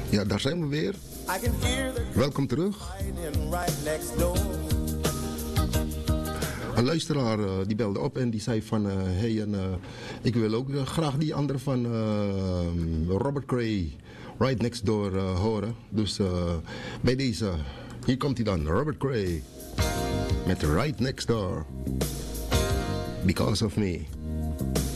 Ja, daar zijn we weer. Welkom terug. Een luisteraar die belde op en die zei van... ik wil ook graag die andere van Robert Cray... Right Next Door horen. Dus bij deze... Hier komt hij dan, Robert Cray. Met Right Next Door. Because of Me.